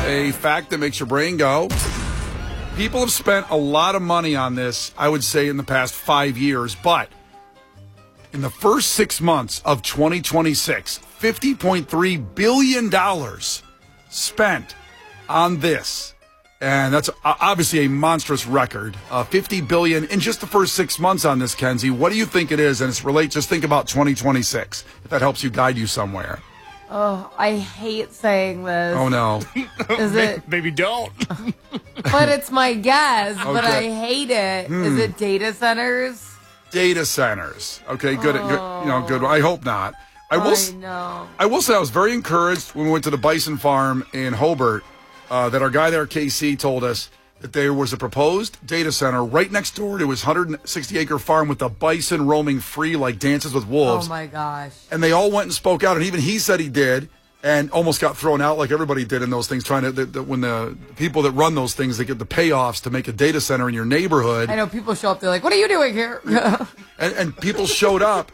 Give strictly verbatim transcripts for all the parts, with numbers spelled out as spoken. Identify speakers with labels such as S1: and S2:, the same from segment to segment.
S1: a fact that makes your brain go. People have spent a lot of money on this, I would say, in the past five years. But in the first six months of twenty twenty-six, fifty point three billion dollars spent on this. And that's obviously a monstrous record. Uh, fifty billion dollars in just the first six months on this, Kenzie. What do you think it is? And it's relate. Just think about twenty twenty-six, if that helps you guide you somewhere.
S2: Oh, I hate saying this.
S1: Oh, no.
S2: Is it?
S3: Maybe don't.
S2: But it's my guess,
S1: Okay.
S2: but I hate it.
S1: Hmm.
S2: Is it data centers?
S1: Data centers. Okay, good.
S2: Oh.
S1: good you know, good. I hope not. I will.
S2: I know.
S1: I will say I was very encouraged when we went to the bison farm in Hobart. Uh, that our guy there, K C, told us that there was a proposed data center right next door to his one hundred sixty acre farm with the bison roaming free like Dances with Wolves.
S2: Oh, my gosh.
S1: And they all went and spoke out, and even he said he did, and almost got thrown out like everybody did in those things, trying to, the, the, when the people that run those things, they get the payoffs to make a data center in your neighborhood.
S2: I know people show up, they're like, what are you doing here?
S1: and, and people showed up.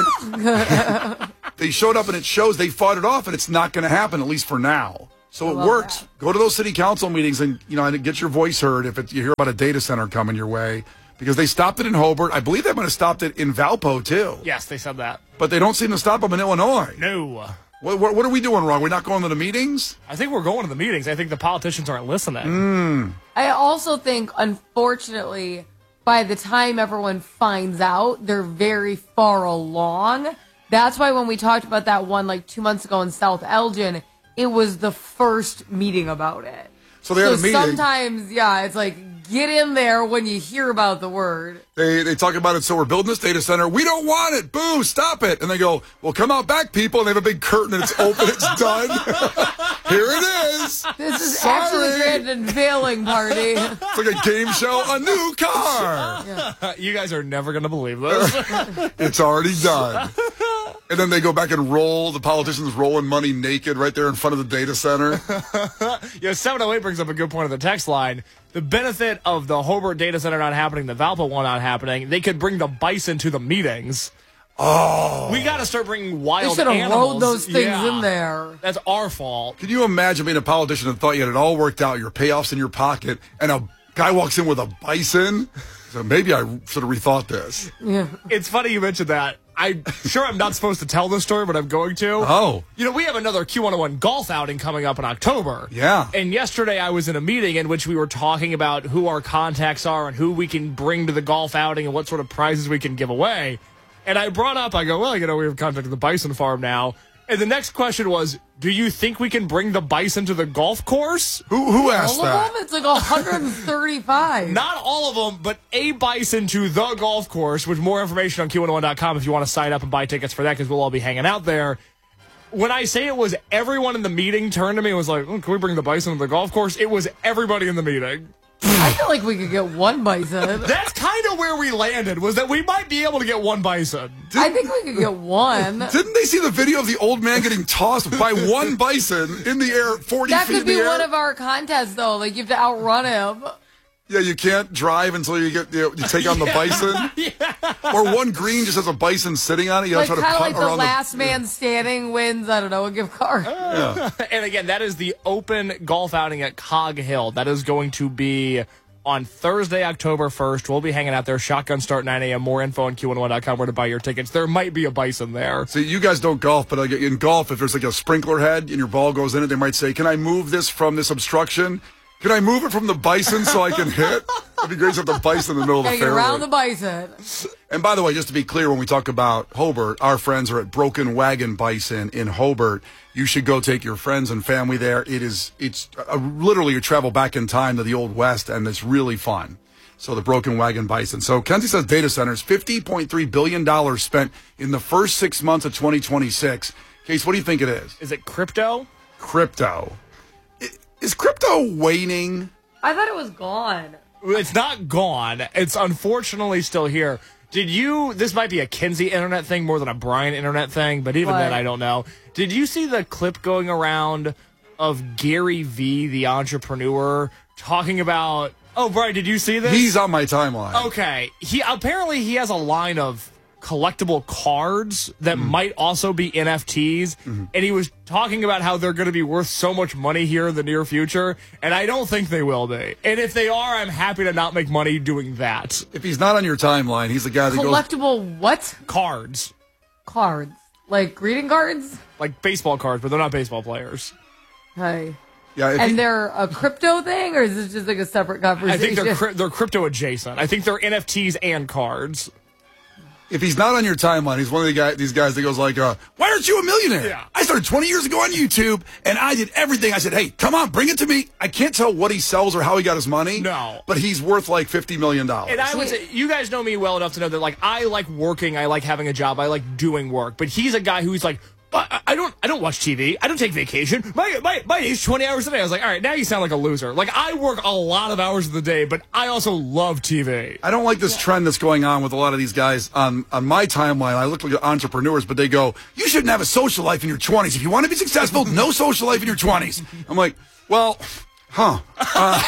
S1: And they showed up, and it shows they fought it off, and it's not going to happen, at least for now. So
S2: I
S1: it
S2: love
S1: works.
S2: that.
S1: Go to those city council meetings and, you know, and get your voice heard if it, you hear about a data center coming your way. Because they stopped it in Hobart. I believe they might have stopped it in Valpo, too.
S3: Yes, they said that.
S1: But they don't seem to stop them in Illinois.
S3: No.
S1: What, what, what are we doing wrong? We're not going to the meetings?
S3: I think we're going to the meetings. I think the politicians aren't listening.
S1: Mm.
S2: I also think, unfortunately, by the time everyone finds out, they're very far along. That's why when we talked about that one like two months ago in South Elgin, it was the first meeting about it.
S1: So they had
S2: so
S1: a meeting.
S2: Sometimes, yeah, it's like, get in there when you hear about the word.
S1: They they talk about it, so we're building this data center. We don't want it. Boo, stop it. And they go, well, come out back, people. And they have a big curtain, and it's open. It's done. Here it is.
S2: This is
S1: Sorry.
S2: actually the grand unveiling party.
S1: It's like a game show, a new car.
S2: Yeah.
S3: You guys are never going to believe this.
S1: It's already done. And then they go back and roll, the politicians rolling money naked right there in front of the data center.
S3: Yeah, seven oh eight brings up a good point on the text line. The benefit of the Hobart data center not happening, the Valpo one not happening, they could bring the bison to the meetings.
S1: Oh.
S3: We got to start bringing
S2: They
S3: wild
S2: should have
S3: animals.
S2: rolled those things
S3: Yeah.
S2: in there.
S3: That's our fault.
S1: Can you imagine being a politician and thought you had it all worked out, your payoffs in your pocket, and a guy walks in with a bison? So maybe I should have rethought this.
S2: Yeah.
S3: It's funny you mentioned that. I'm sure I'm not supposed to tell this story, but I'm going to.
S1: Oh.
S3: You know, we have another Q one oh one golf outing coming up in October.
S1: Yeah.
S3: And yesterday I was in a meeting in which we were talking about who our contacts are and who we can bring to the golf outing and what sort of prizes we can give away. And I brought up, I go, well, you know, we have contact with the bison farm now. And the next question was, do you think we can bring the bison to the golf course?
S1: Who who asked
S2: All of
S1: that?
S2: them? It's like one hundred thirty-five.
S3: Not all of them, but a bison to the golf course, with more information on Q one oh one dot com if you want to sign up and buy tickets for that, because we'll all be hanging out there. When I say it was everyone in the meeting turned to me and was like, oh, can we bring the bison to the golf course? It was everybody in the meeting.
S2: I feel like we could get one bison.
S3: That's kind of where we landed, was that we might be able to get one bison.
S2: I think we could get one.
S1: Didn't they see the video of the old man getting tossed by one bison in the air, forty
S2: That
S1: feet
S2: could
S1: in the
S2: be
S1: air?
S2: one of our contests, though. Like, you have to outrun him.
S1: Yeah, you can't drive until you get you, know, you take on the bison.
S3: Yeah.
S1: Or one green just has a bison sitting on it. You
S2: Like,
S1: gotta
S2: kind
S1: try
S2: of
S1: to putt
S2: like the
S1: around
S2: last
S1: the,
S2: man standing wins, I don't know, a gift card.
S1: Yeah.
S3: And again, that is the open golf outing at Cog Hill. That is going to be on Thursday, October first. We'll be hanging out there. Shotgun start nine a.m. More info on Q one oh one dot com where to buy your tickets. There might be a bison there.
S1: See, you guys don't golf, but like in golf, if there's like a sprinkler head and your ball goes in it, they might say, can I move this from this obstruction? Can I move it from the bison so I can hit? It'd be great to have the bison in the middle of the
S2: Gotta get
S1: fairway.
S2: around the bison.
S1: And by the way, just to be clear, when we talk about Hobart, our friends are at Broken Wagon Bison in Hobart. You should go take your friends and family there. It is, it's uh, literally you travel back in time to the Old West, and it's really fun. So the Broken Wagon Bison. So Kenzie says data centers, fifty point three billion dollars spent in the first six months of twenty twenty-six. Case, what do you think it is?
S3: Is it crypto?
S1: Crypto. I- Is crypto waning?
S2: I thought it was gone.
S3: It's not gone. It's unfortunately still here. Did you, this might be a Kenzie internet thing more than a Brian internet thing, but even
S2: What?
S3: then I don't know. Did you see the clip going around of Gary Vee, the entrepreneur, talking about, oh, Brian, did you see this?
S1: He's on my timeline.
S3: Okay. He apparently he has a line of collectible cards that mm. might also be N F Ts. Mm-hmm. And he was talking about how they're going to be worth so much money here in the near future. And I don't think they will be. And if they are, I'm happy to not make money doing that.
S1: If he's not on your timeline, he's the guy that
S2: collectible
S1: goes...
S2: Collectible what?
S3: Cards.
S2: Cards. Like greeting cards?
S3: Like baseball cards, but they're not baseball players.
S2: Hey.
S1: Yeah,
S2: and
S1: he,
S2: they're a crypto thing, or is this just like a separate conversation?
S3: I think they're cri- they're crypto adjacent. I think they're N F Ts and cards.
S1: If he's not on your timeline, he's one of the guy, these guys that goes like, uh, why aren't you a millionaire?
S3: Yeah.
S1: I started twenty years ago on YouTube, and I did everything. I said, hey, come on, bring it to me. I can't tell what he sells or how he got his money.
S3: No.
S1: But he's worth like fifty million dollars.
S3: And I would say, you guys know me well enough to know that, like, I like working, I like having a job, I like doing work. But he's a guy who's like, I, I don't I don't watch T V. I don't take vacation. My, my, my day's twenty hours a day. I was like, all right, now you sound like a loser. Like, I work a lot of hours of the day, but I also love T V.
S1: I don't like this yeah. trend that's going on with a lot of these guys on, on my timeline. I look like entrepreneurs, but they go, you shouldn't have a social life in your twenties. If you want to be successful, no social life in your twenties. I'm like, well... Huh. Uh,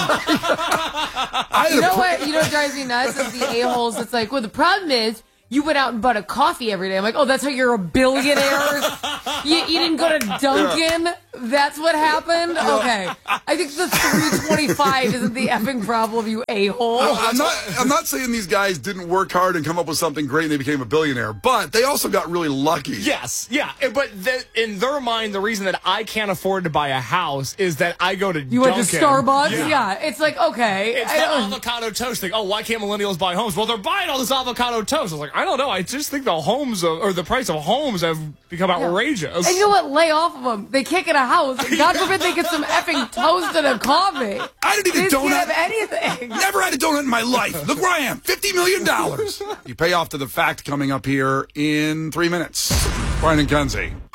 S2: you know what? You know what drives me nuts is the a-holes. It's like, well, the problem is you went out and bought a coffee every day. I'm like, oh, that's how you're a billionaire? you, you didn't go to Dunkin'? Yeah. That's what happened? Okay. I think the three twenty-five isn't the effing problem, you a-hole.
S1: I'm not, I'm not saying these guys didn't work hard and come up with something great and they became a billionaire, but they also got really lucky.
S3: Yes, yeah. But the, in their mind, the reason that I can't afford to buy a house is that I go to
S2: You
S3: Dunkin'.
S2: went to Starbucks? Yeah. yeah. It's like, okay.
S3: It's the avocado toast thing. Oh, why can't millennials buy homes? Well, they're buying all this avocado toast. I was like, I don't know. I just think the homes, of, or the price of homes have become outrageous.
S2: And you know what? Lay off of them. They can't get a house. God forbid they get some effing toast and a coffee.
S1: I didn't eat a donut.
S2: Can't have anything.
S1: Never had a donut in my life. Look where I am. fifty million dollars. You pay off to the fact coming up here in three minutes. Brian and Kenzie.